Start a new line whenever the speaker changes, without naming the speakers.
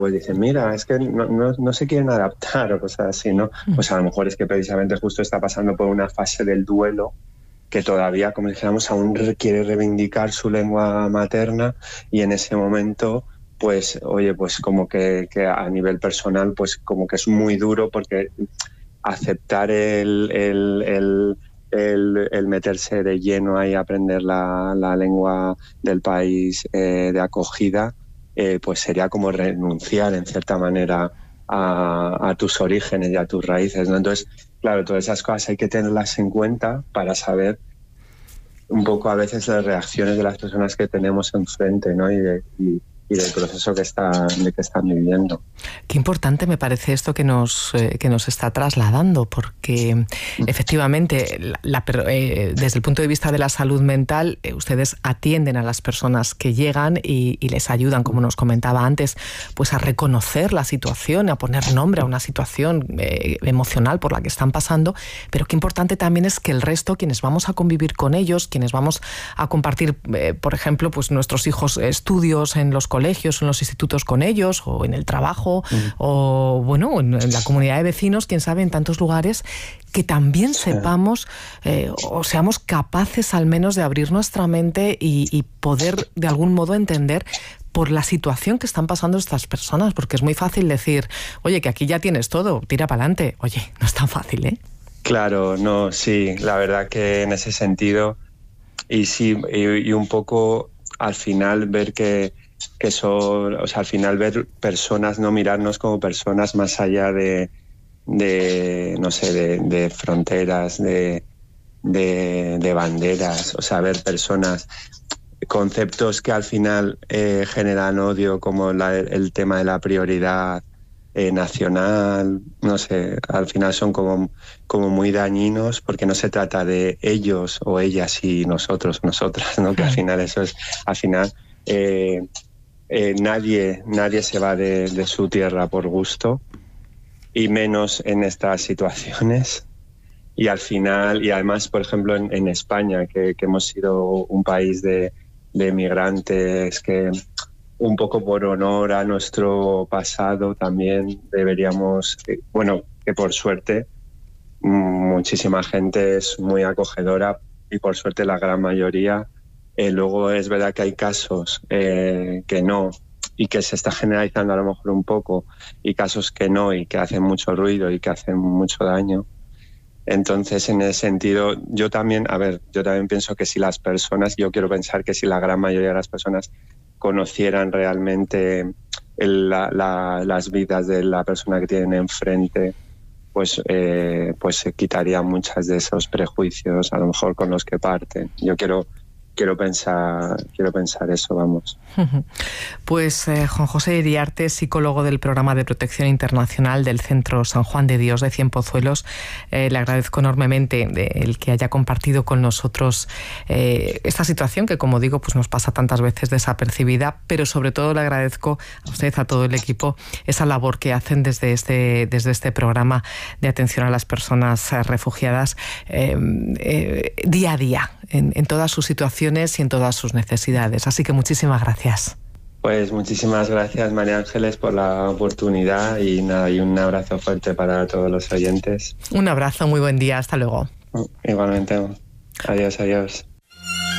pues dicen, mira, es que no se quieren adaptar o cosas así, ¿no? Pues a lo mejor es que precisamente justo está pasando por una fase del duelo que todavía, como dijéramos, aún quiere reivindicar su lengua materna, y en ese momento, pues, oye, pues como que a nivel personal, pues como que es muy duro, porque aceptar el meterse de lleno ahí a aprender la lengua del país de acogida, pues sería como renunciar en cierta manera a tus orígenes y a tus raíces, ¿no? Entonces, claro, todas esas cosas hay que tenerlas en cuenta para saber un poco a veces las reacciones de las personas que tenemos enfrente, ¿no? Y del proceso que están viviendo.
Qué importante me parece esto que nos está trasladando, porque efectivamente, desde el punto de vista de la salud mental, ustedes atienden a las personas que llegan y les ayudan, como nos comentaba antes, pues a reconocer la situación, a poner nombre a una situación emocional por la que están pasando, pero qué importante también es que el resto, quienes vamos a convivir con ellos, quienes vamos a compartir, por ejemplo, pues nuestros hijos estudios en los colegios, en los institutos con ellos, o en el trabajo, o bueno, en la comunidad de vecinos, quién sabe, en tantos lugares, que también sepamos o seamos capaces al menos de abrir nuestra mente y poder de algún modo entender por la situación que están pasando estas personas, porque es muy fácil decir, oye, que aquí ya tienes todo, tira para adelante. Oye, no es tan fácil, ¿eh?
Claro, no, sí, la verdad que en ese sentido, y sí, y un poco al final ver que son, o sea, al final ver personas, no mirarnos como personas más allá de no sé, de fronteras, de banderas, o sea, ver personas, conceptos que al final generan odio, como el tema de la prioridad nacional, no sé, al final son como muy dañinos, porque no se trata de ellos o ellas y nosotros, nosotras, ¿no? Que al final eso es, al final nadie se va de su tierra por gusto, y menos en estas situaciones. Y al final, y además, por ejemplo, en España, que hemos sido un país de migrantes, que un poco por honor a nuestro pasado también deberíamos, bueno, que por suerte muchísima gente es muy acogedora, y por suerte la gran mayoría. Luego es verdad que hay casos que no, y que se está generalizando a lo mejor un poco, y casos que no, y que hacen mucho ruido y que hacen mucho daño. Entonces, en ese sentido, yo también pienso que si las personas, yo quiero pensar que si la gran mayoría de las personas conocieran realmente las vidas de la persona que tienen enfrente, pues se quitaría muchas de esos prejuicios, a lo mejor, con los que parten. Yo quiero pensar eso, vamos.
Pues Juan José Iriarte, psicólogo del Programa de Protección Internacional del Centro San Juan de Dios de Cienpozuelos, le agradezco enormemente el que haya compartido con nosotros esta situación que, como digo, pues nos pasa tantas veces desapercibida, pero sobre todo le agradezco a usted, a todo el equipo, esa labor que hacen desde este programa de atención a las personas refugiadas día a día, en todas sus situaciones y en todas sus necesidades. Así que muchísimas gracias.
Pues muchísimas gracias, María Ángeles, por la oportunidad, y nada, y un abrazo fuerte para todos los oyentes.
Un abrazo, muy buen día, hasta luego.
Igualmente. Adiós.